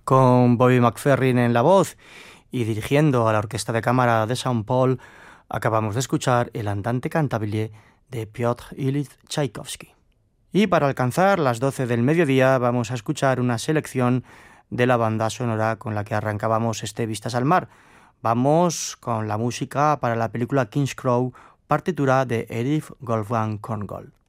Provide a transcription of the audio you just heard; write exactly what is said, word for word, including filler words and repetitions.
Con Bobby McFerrin en la voz y dirigiendo a la Orquesta de Cámara de Saint Paul, acabamos de escuchar el Andante Cantabile de Piotr Ilyich Tchaikovsky. Y para alcanzar las doce del mediodía vamos a escuchar una selección de la banda sonora con la que arrancábamos este Vistas al Mar. Vamos con la música para la película King's Crow, partitura de Erich Wolfgang Korngold.